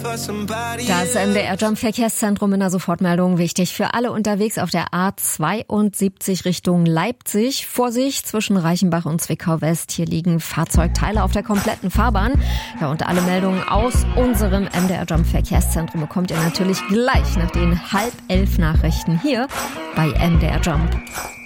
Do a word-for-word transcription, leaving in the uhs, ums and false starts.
Das M D R Jump Verkehrszentrum in der Sofortmeldung. Wichtig für alle unterwegs auf der A zweiundsiebzig Richtung Leipzig. Vorsicht zwischen Reichenbach und Zwickau West. Hier liegen Fahrzeugteile auf der kompletten Fahrbahn. Ja, und alle Meldungen aus unserem M D R Jump Verkehrszentrum bekommt ihr natürlich gleich nach den halb elf Nachrichten hier bei M D R Jump.